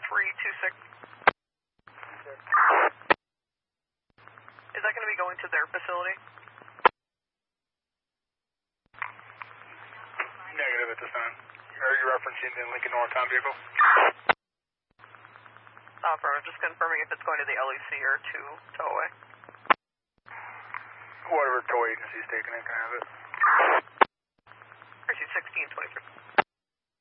326. Is that going to be going to their facility? Negative at this time. Are you referencing the Lincoln Northtown vehicle? Affirmative, just confirming if it's going to the LEC or to towaway. Whatever tow agency is taking it, can I have it?